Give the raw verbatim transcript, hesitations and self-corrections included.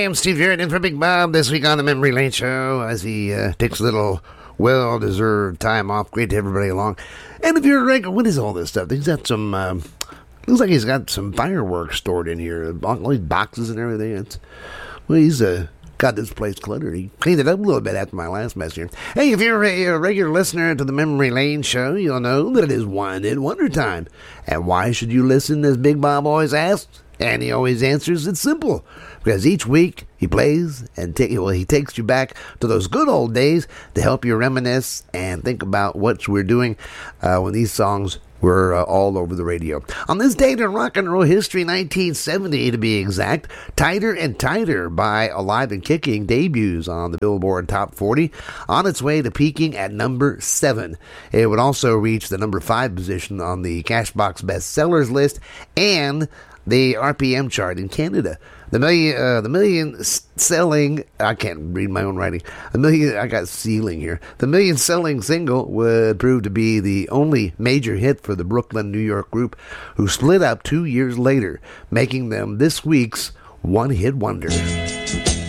am Steve Jarrett in for Big Bob this week on the Memory Lane Show as he uh, takes a little well-deserved time off. Great to have everybody along. And if you're like, what is all this stuff? He's got some, um, looks like he's got some fireworks stored in here. All these boxes and everything. It's, well, he's uh, got this place cluttered. He cleaned it up a little bit after my last mess here. Hey, if you're a, a regular listener to the Memory Lane Show, you'll know that it is one in wonder time. And why should you listen, as Big Bob always asks? And he always answers, it's simple. Because each week he plays and ta- well, he takes you back to those good old days to help you reminisce and think about what we're doing uh, when these songs were uh, all over the radio. On this date in rock and roll history, nineteen seventy to be exact, Tighter and Tighter by Alive and Kicking debuts on the Billboard Top forty, on its way to peaking at number seven. It would also reach the number five position on the Cashbox bestsellers list and the R P M chart in Canada. The million, uh, the million selling, I can't read my own writing. The million, I got ceiling here. The million selling single would prove to be the only major hit for the Brooklyn, New York group, who split up two years later, making them this week's one-hit wonder.